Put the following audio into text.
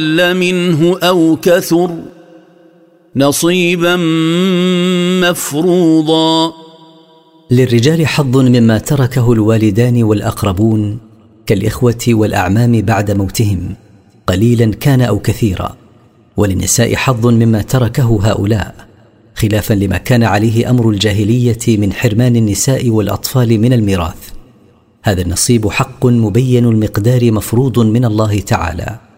منه أو كثر نصيبا مفروضا. للرجال حظ مما تركه الوالدان والأقربون كالإخوة والأعمام بعد موتهم قليلا كان أو كثيرا، وللنساء حظ مما تركه هؤلاء خلافا لما كان عليه أمر الجاهلية من حرمان النساء والأطفال من الميراث. هذا النصيب حق مبين المقدار مفروض من الله تعالى.